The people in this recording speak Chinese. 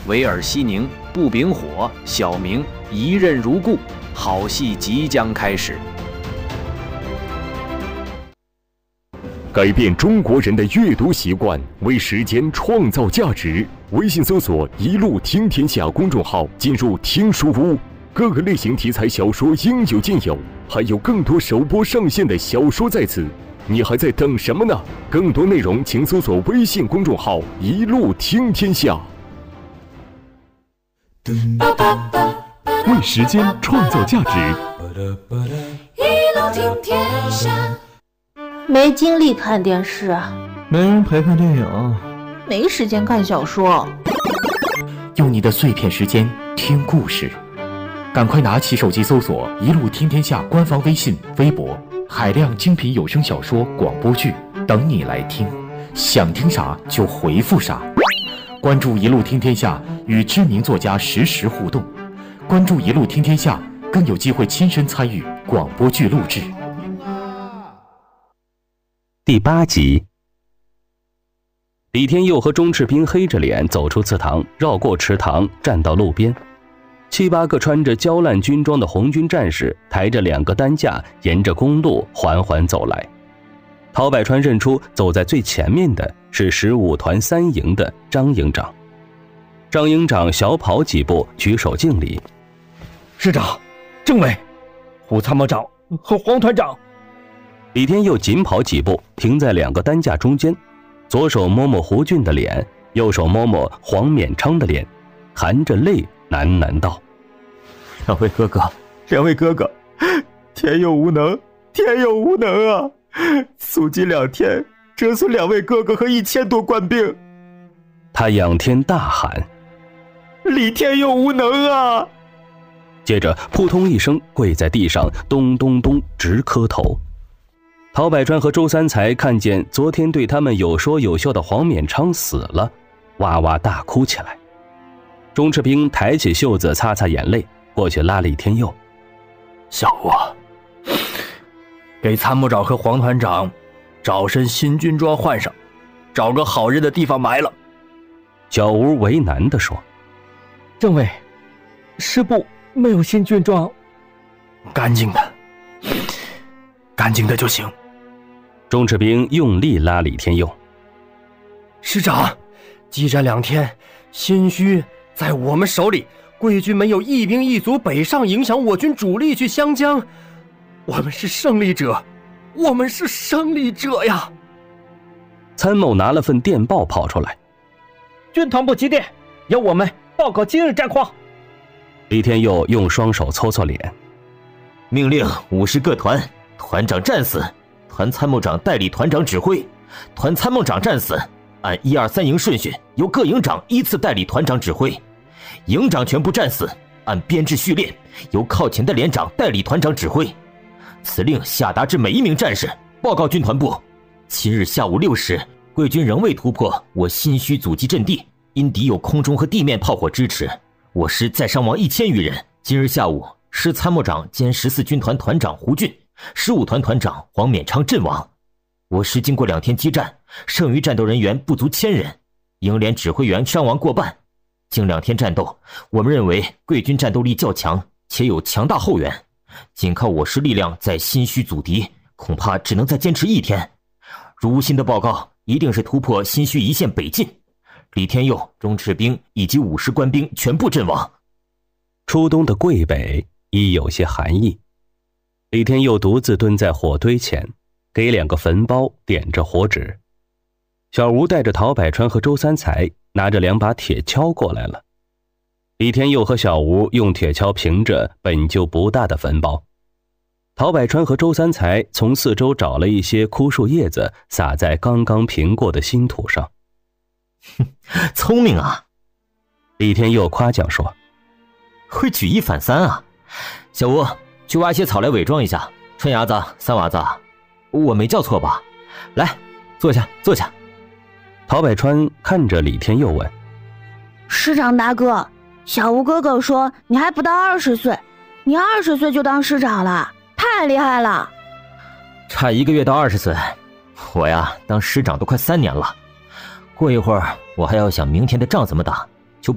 韦尔西宁、步丙火、小明一任如故，好戏即将开始。 改变中国人的阅读习惯，为时间创造价值。微信搜索“一路听天下”公众号，进入听书屋，各个类型题材小说应有尽有，还有更多首播上线的小说在此，你还在等什么呢？更多内容请搜索微信公众号“一路听天下”。为时间创造价值， 一路听天下。 没精力看电视， 没人陪看电影， 没时间看小说。 用你的碎片时间听故事，赶快拿起手机搜索“一路听天下”官方微信、微博，海量精品有声小说、广播剧等你来听，想听啥就回复啥。关注“一路听天下”，与知名作家实时互动。关注“一路听天下”，更有机会亲身参与广播剧录制。 第8集，李天佑和钟赤兵黑着脸走出祠堂，绕过池塘，站到路边。7、8个穿着焦烂军装的红军战士抬着2个担架，沿着公路缓缓走来。陶百川认出走在最前面的是15团3营的张营长。张营长小跑几步，举手敬礼：“ 师长、政委、胡参谋长和黄团长。” 李天佑紧跑几步，停在2个担架中间，左手摸摸胡俊的脸，右手摸摸黄勉昌的脸，含着泪喃喃道：“ 两位哥哥，天佑无能啊！速记2天，折损2位哥哥和1000多官兵。” 他仰天大喊：“ 李天佑无能啊！” 接着扑通一声跪在地上，咚咚咚直磕头。陶百川和周三才看见昨天对他们有说有笑的黄勉昌死了，哇哇大哭起来。钟赤兵抬起袖子擦擦眼泪，过去拉李天佑：“ 小吴，给参谋长和黄团长找身新军装换上，找个好认的地方埋了。” 小吴为难地说：“ 政委，师部没有新军装。”干净的就行。 钟赤兵用力拉李天佑：“ 师长，激战2天，心虚在我们手里，贵军没有一兵一卒北上，影响我军主力去湘江，我们是胜利者呀！” 参谋拿了份电报跑出来：“ 军团部急电，要我们报告今日战况。” 李天佑用双手搓搓脸：“ 命令50个团，团长战死，团参谋长代理团长指挥，团参谋长战死，按1、2、3营顺序，由各营长依次代理团长指挥，营长全部战死，按编制序列，由靠前的连长代理团长指挥。此令下达至每一名战士。报告军团部，今日下午6时，贵军仍未突破我新虚阻击阵地，因敌有空中和地面炮火支持，我师再伤亡1000余人。今日下午，师参谋长兼14军团团长胡俊，15团团长黄勉昌阵亡。我师经过2天激战，剩余战斗人员不足1000人，营连指挥员伤亡过半。经2天战斗，我们认为贵军战斗力较强，且有强大后援，仅靠我师力量在新虚阻敌，恐怕只能再坚持1天。如无新的报告，一定是突破新虚一线北进。李天佑、钟赤兵以及50官兵全部阵亡。 初冬的桂北已有些寒意。李天佑独自蹲在火堆前，给2个坟包点着火纸。小吴带着陶百川和周三才拿着2把铁锹过来了。李天佑和小吴用铁锹平着本就不大的坟包。陶百川和周三才从四周找了一些枯树叶子，撒在刚刚平过的新土上。 聪明啊！ 李天佑夸奖说：“ 会举一反三啊！小吴，去挖些草来伪装一下。川伢子、三娃子，我没叫错吧？来，坐下。” 陶百川看着李天佑问：“ 师长大哥，小吴哥哥说你还不到20岁，你20岁就当师长了，太厉害了！” 差1个月到20岁，我呀当师长都快3年了。过一会儿我还要想明天的仗怎么打，